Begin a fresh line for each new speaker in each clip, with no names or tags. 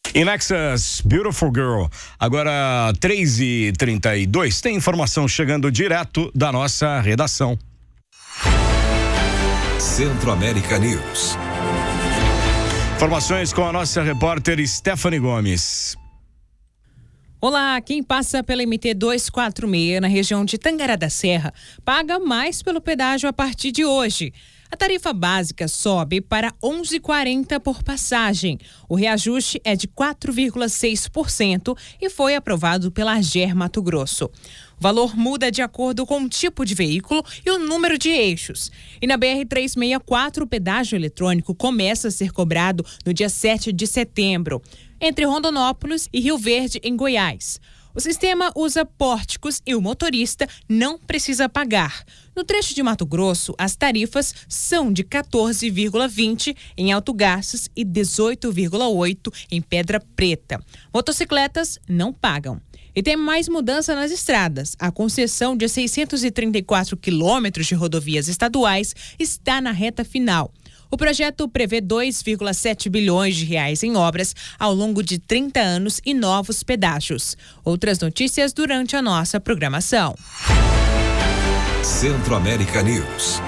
In Nexus, Beautiful Girl. Agora 3h32, tem informação chegando direto da nossa redação.
Centro-América News.
Informações com a nossa repórter Stephanie Gomes.
Olá, quem passa pela MT 246 na região de Tangará da Serra paga mais pelo pedágio a partir de hoje. A tarifa básica sobe para R$ 11,40 por passagem. O reajuste é de 4,6% e foi aprovado pela AGER Mato Grosso. O valor muda de acordo com o tipo de veículo e o número de eixos. E na BR-364, o pedágio eletrônico começa a ser cobrado no dia 7 de setembro, entre Rondonópolis e Rio Verde, em Goiás. O sistema usa pórticos e o motorista não precisa pagar. No trecho de Mato Grosso, as tarifas são de 14,20 em Alto Garças e 18,8 em Pedra Preta. Motocicletas não pagam. E tem mais mudança nas estradas. A concessão de 634 quilômetros de rodovias estaduais está na reta final. O projeto prevê 2,7 bilhões de reais em obras ao longo de 30 anos e novos pedágios. Outras notícias durante a nossa programação.
Centro-América News.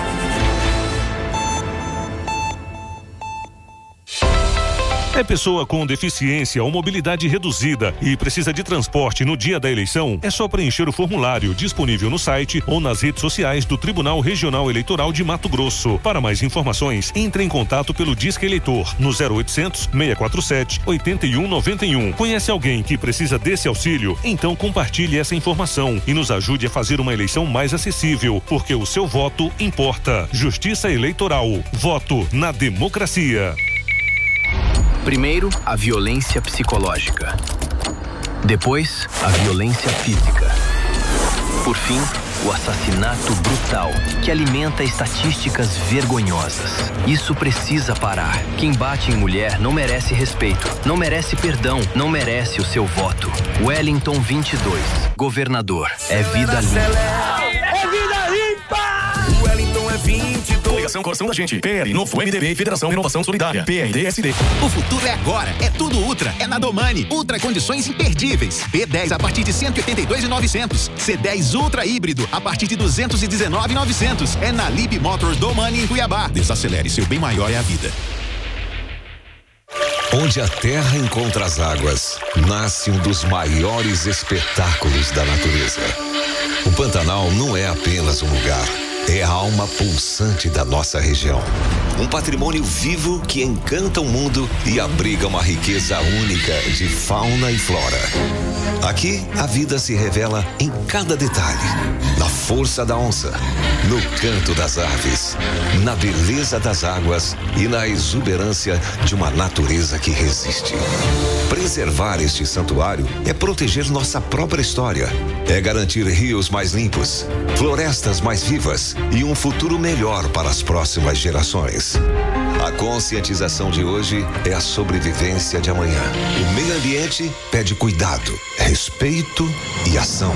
É pessoa com deficiência ou mobilidade reduzida e precisa de transporte no dia da eleição? É só preencher o formulário disponível no site ou nas redes sociais do Tribunal Regional Eleitoral de Mato Grosso. Para mais informações, entre em contato pelo Disque Eleitor no 0800 647 8191. Conhece alguém que precisa desse auxílio? Então compartilhe essa informação e nos ajude a fazer uma eleição mais acessível, porque o seu voto importa. Justiça Eleitoral. Voto na democracia.
Primeiro, a violência psicológica. Depois, a violência física. Por fim, o assassinato brutal, que alimenta estatísticas vergonhosas. Isso precisa parar. Quem bate em mulher não merece respeito, não merece perdão, não merece o seu voto. Wellington 22, governador. É vida limpa.
É vida limpa! Wellington é 22. Coligação Coração da Gente. PL, Novo, MDB e Federação Renovação Solidária. PRD-SD.
O futuro é agora. É tudo Ultra. É na Domani. Ultra condições imperdíveis. B10 a partir de 182.900. C10 Ultra híbrido a partir de 219.900. É na Lib Motors Domani em Cuiabá. Desacelere, seu bem maior é a vida.
Onde a terra encontra as águas, nasce um dos maiores espetáculos da natureza. O Pantanal não é apenas um lugar. É a alma pulsante da nossa região. Um patrimônio vivo que encanta o mundo e abriga uma riqueza única de fauna e flora. Aqui, a vida se revela em cada detalhe. Na força da onça, no canto das aves, na beleza das águas e na exuberância de uma natureza que resiste. Preservar este santuário é proteger nossa própria história. É garantir rios mais limpos, florestas mais vivas e um futuro melhor para as próximas gerações. A conscientização de hoje é a sobrevivência de amanhã. O meio ambiente pede cuidado, respeito e ação.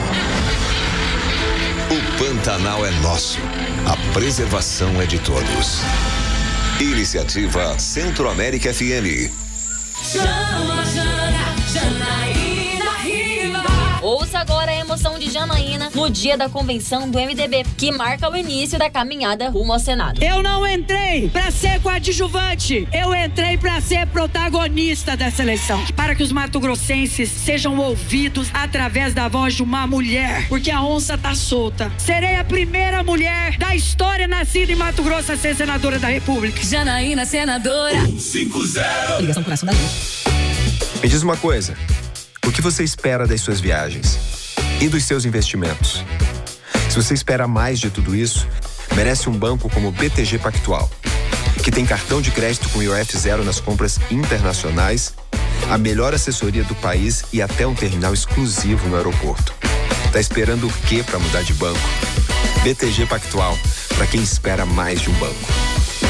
O Pantanal é nosso. A preservação é de todos. Iniciativa Centro-América FM.
Chama, Janaína Riva. Ouça agora a emoção de Janaína no dia da convenção do MDB, que marca o início da caminhada rumo ao Senado.
Eu não entrei pra ser coadjuvante, eu entrei pra ser protagonista dessa eleição. Para que os mato-grossenses sejam ouvidos através da voz de uma mulher, porque a onça tá solta. Serei a primeira mulher da história nascida em Mato Grosso a ser senadora da República.
Janaína, senadora.
150.
Ligação Coração da Gente.
Me diz uma coisa, o que você espera das suas viagens e dos seus investimentos? Se você espera mais de tudo isso, merece um banco como o BTG Pactual, que tem cartão de crédito com IOF zero nas compras internacionais, a melhor assessoria do país e até um terminal exclusivo no aeroporto. Tá esperando o quê para mudar de banco? BTG Pactual, para quem espera mais de um banco.